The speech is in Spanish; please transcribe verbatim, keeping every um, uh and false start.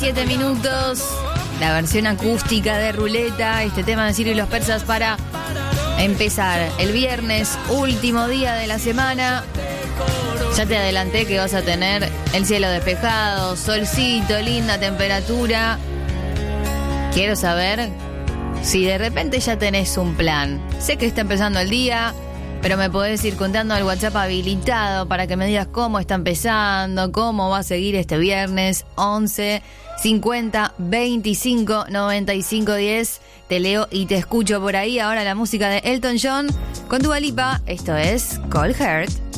Siete minutos, la versión acústica de Ruleta, este tema de Ciro y los Persas para empezar el viernes, último día de la semana. Ya te adelanté que vas a tener el cielo despejado, solcito, linda temperatura. Quiero saber si de repente ya tenés un plan. Sé que está empezando el día, pero me podés ir contando al WhatsApp habilitado para que me digas cómo está empezando, cómo va a seguir este viernes. Once cincuenta veinticinco noventa y cinco diez. Te leo y te escucho por ahí. Ahora la música de Elton John con Dua Lipa. Esto es Cold Heart.